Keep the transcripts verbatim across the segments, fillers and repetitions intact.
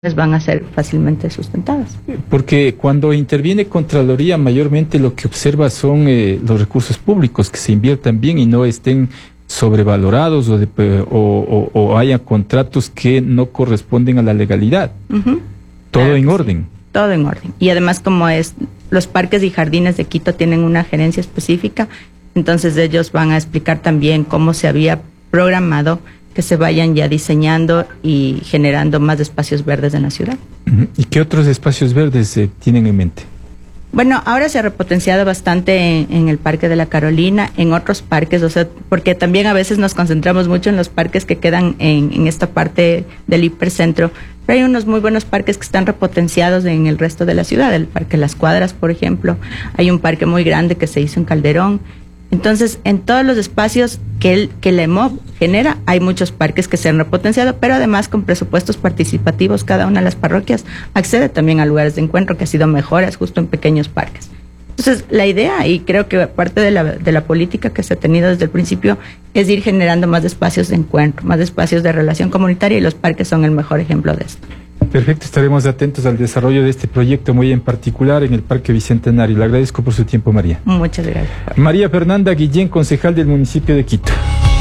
van a ser fácilmente sustentadas. Porque cuando interviene Contraloría, mayormente lo que observa son eh, los recursos públicos, que se inviertan bien y no estén sobrevalorados o, de, o, o, o haya contratos que no corresponden a la legalidad. Uh-huh. Todo claro en orden. Sí. Todo en orden. Y además, como es, los parques y jardines de Quito tienen una gerencia específica, entonces ellos van a explicar también cómo se había programado que se vayan ya diseñando y generando más espacios verdes en la ciudad. ¿Y qué otros espacios verdes eh, tienen en mente? Bueno, ahora se ha repotenciado bastante en, en el Parque de la Carolina, en otros parques, o sea, porque también a veces nos concentramos mucho en los parques que quedan en, en esta parte del hipercentro, pero hay unos muy buenos parques que están repotenciados en el resto de la ciudad, el Parque Las Cuadras, por ejemplo, hay un parque muy grande que se hizo en Calderón. Entonces, en todos los espacios que, el, que la E M O B genera, hay muchos parques que se han repotenciado, pero además con presupuestos participativos, cada una de las parroquias accede también a lugares de encuentro que ha sido mejoras justo en pequeños parques. Entonces, la idea, y creo que parte de la, de la política que se ha tenido desde el principio, es ir generando más espacios de encuentro, más espacios de relación comunitaria, y los parques son el mejor ejemplo de esto. Perfecto, estaremos atentos al desarrollo de este proyecto muy en particular en el Parque Bicentenario. Le agradezco por su tiempo, María. Muchas gracias. María Fernanda Guillén, concejal del municipio de Quito.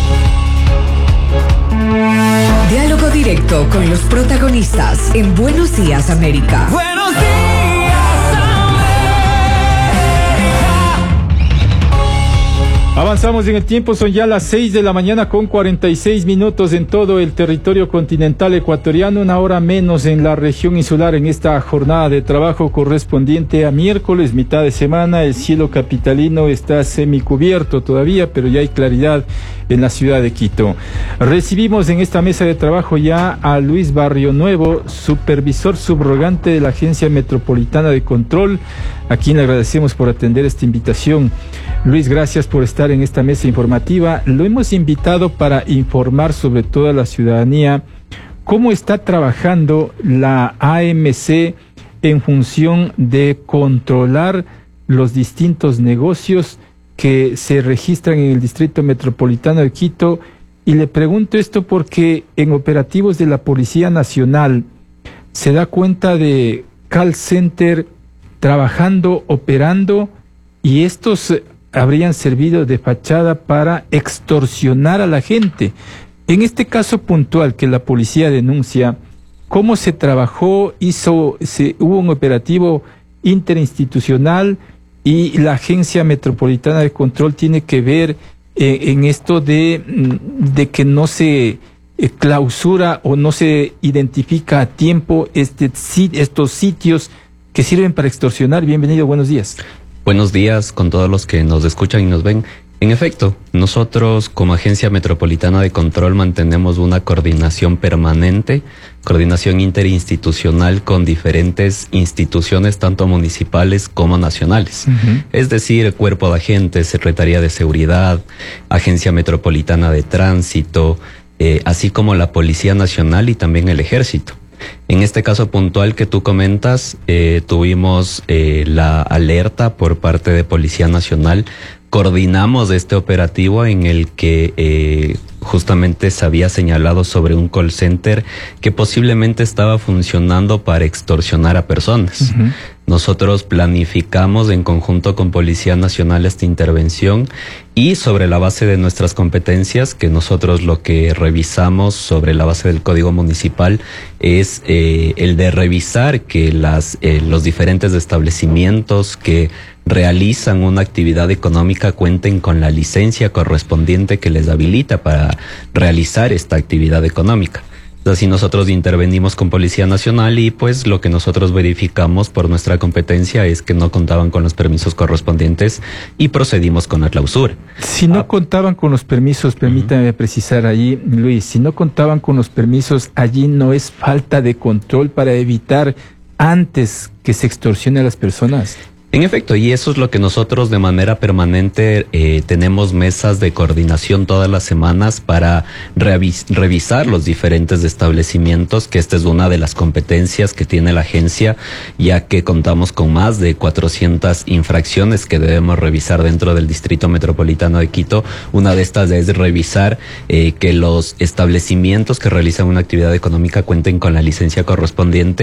Diálogo directo con los protagonistas en Buenos Días, América. Buenos días. Avanzamos en el tiempo, son ya las seis de la mañana con cuarenta y seis minutos en todo el territorio continental ecuatoriano, una hora menos en la región insular en esta jornada de trabajo correspondiente a miércoles, mitad de semana. El cielo capitalino está semicubierto todavía, pero ya hay claridad en la ciudad de Quito. Recibimos en esta mesa de trabajo ya a Luis Barrionuevo, supervisor subrogante de la Agencia Metropolitana de Control, a quien le agradecemos por atender esta invitación. Luis, gracias por estar en esta mesa informativa. Lo hemos invitado para informar sobre toda la ciudadanía cómo está trabajando la A M C en función de controlar los distintos negocios que se registran en el Distrito Metropolitano de Quito. Y le pregunto esto porque en operativos de la Policía Nacional se da cuenta de call center trabajando, operando, y estos habrían servido de fachada para extorsionar a la gente. En este caso puntual que la policía denuncia, ¿cómo se trabajó? Hizo, se, hubo un operativo interinstitucional y la Agencia Metropolitana de Control tiene que ver eh, en esto de, de que no se eh, clausura o no se identifica a tiempo este, estos sitios que sirven para extorsionar. Bienvenido, buenos días. Buenos días con todos los que nos escuchan y nos ven. En efecto, nosotros como Agencia Metropolitana de Control mantenemos una coordinación permanente, coordinación interinstitucional con diferentes instituciones, tanto municipales como nacionales. Uh-huh. Es decir, Cuerpo de Agentes, Secretaría de Seguridad, Agencia Metropolitana de Tránsito, eh, así como la Policía Nacional y también el Ejército. En este caso puntual que tú comentas, eh, tuvimos eh, la alerta por parte de Policía Nacional. Coordinamos este operativo en el que eh, justamente se había señalado sobre un call center que posiblemente estaba funcionando para extorsionar a personas. Uh-huh. Nosotros planificamos en conjunto con Policía Nacional esta intervención y sobre la base de nuestras competencias, que nosotros lo que revisamos sobre la base del Código Municipal es eh, el de revisar que las eh, los diferentes establecimientos que realizan una actividad económica cuenten con la licencia correspondiente que les habilita para realizar esta actividad económica. Así nosotros intervenimos con Policía Nacional y pues lo que nosotros verificamos por nuestra competencia es que no contaban con los permisos correspondientes y procedimos con la clausura. Si no ah. contaban con los permisos, permítame uh-huh. precisar allí, Luis, si no contaban con los permisos, allí no es falta de control para evitar antes que se extorsione a las personas. En efecto, y eso es lo que nosotros de manera permanente eh, tenemos mesas de coordinación todas las semanas para revis revisar los diferentes establecimientos, que esta es una de las competencias que tiene la agencia, ya que contamos con más de cuatrocientas infracciones que debemos revisar dentro del Distrito Metropolitano de Quito. Una de estas es revisar eh, que los establecimientos que realizan una actividad económica cuenten con la licencia correspondiente